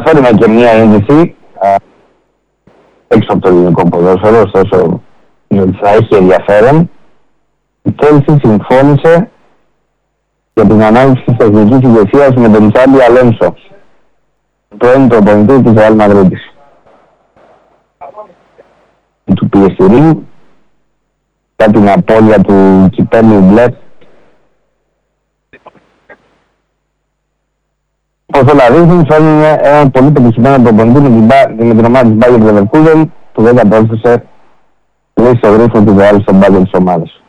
φέρουμε και μια είδηση έξω από το ελληνικό ποδόσφαιρο, ωστόσο θα έχει ενδιαφέρον. Η Chelsea συμφώνησε για την ανάλυση της τεχνικής ηγεσίας με τον Τσάμπι Αλόνσο, πρώην προπονητή της Real Madrid. Του πιεστηρίου για την απώλεια του κυπέλλου μπλε. Όπως όλα δείχνουν, φέρνουν έναν πολύ πετυχημένο προπονητή με την ομάδα της Bayer Leverkusen που δεν κατόρθωσε λέει στο γρίφο του Real στον μπάγκερ της ομάδας.